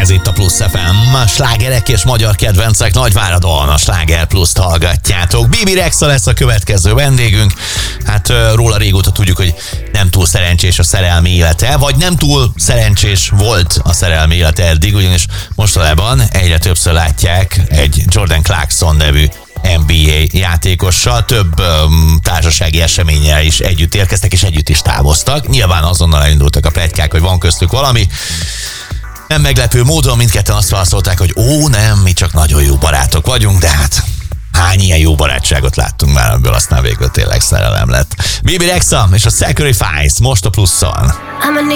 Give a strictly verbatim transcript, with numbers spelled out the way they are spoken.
Ez itt a Plusz ef em, slágerek és magyar kedvencek Nagyváradon, a Sláger Pluszt hallgatjátok. Bibi Rexa lesz a következő vendégünk. Hát róla régóta tudjuk, hogy nem túl szerencsés a szerelmi élete, vagy nem túl szerencsés volt a szerelmi élete eddig, ugyanis mostanában egyre többször látják egy Jordan Clarkson nevű en bé á játékossal, több um, társasági eseménnyel is együtt érkeztek, és együtt is távoztak. Nyilván azonnal elindultak a pletykák, hogy van köztük valami. Nem meglepő módon mindketten azt válaszolták, hogy ó, nem, mi csak nagyon jó barátok vagyunk, de hát hány ilyen jó barátságot láttunk már, amiből aztán végül tényleg szerelem lett. Bibi Rexa és a Sacrifice most a Pluszon.